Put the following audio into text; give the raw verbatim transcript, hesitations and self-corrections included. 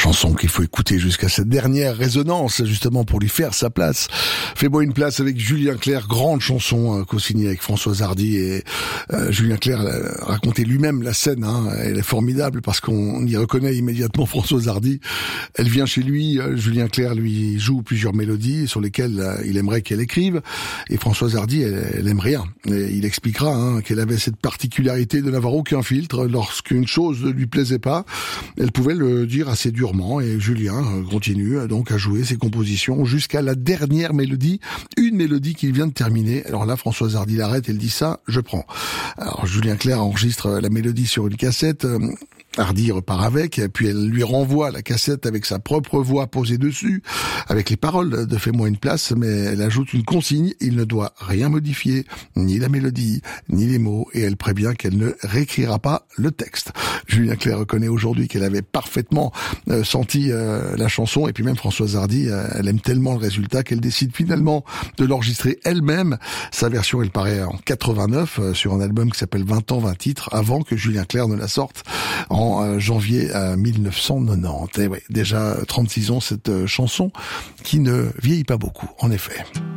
chanson qu'il faut écouter jusqu'à cette dernière résonance, justement pour lui faire sa place. Fais-moi une place avec Julien Clerc, grande chanson euh, co-signée avec Françoise Hardy, et euh, Julien Clerc euh, racontait lui-même la scène, hein. Elle est formidable parce qu'on y reconnaît immédiatement Françoise Hardy. Elle vient chez lui, euh, Julien Clerc lui joue plusieurs mélodies sur lesquelles euh, il aimerait qu'elle écrive, et Françoise Hardy, elle, elle aime rien. Et il expliquera hein, qu'elle avait cette particularité de n'avoir aucun filtre. Lorsqu'une chose ne lui plaisait pas, elle pouvait le dire assez durement, et Julien continue donc à jouer ses compositions jusqu'à la dernière mélodie, une mélodie qu'il vient de terminer. Alors là, Françoise Hardy l'arrête, elle dit ça, je prends. Alors Julien Clerc enregistre la mélodie sur une cassette, Hardy repart avec, puis elle lui renvoie la cassette avec sa propre voix posée dessus, avec les paroles de Fais-moi une place, mais elle ajoute une consigne, il ne doit rien modifier, ni la mélodie, ni les mots, et elle prévient qu'elle ne réécrira pas le texte. Julien Clerc reconnaît aujourd'hui qu'elle avait parfaitement euh, senti euh, la chanson, et puis même Françoise Hardy, euh, elle aime tellement le résultat qu'elle décide finalement de l'enregistrer elle-même. Sa version, elle paraît en quatre-vingt-neuf, euh, sur un album qui s'appelle vingt ans, vingt titres, avant que Julien Clerc ne la sorte en euh, janvier euh, mille neuf cent quatre-vingt-dix. Et ouais, déjà trente-six ans, cette euh, chanson qui ne vieillit pas beaucoup, en effet.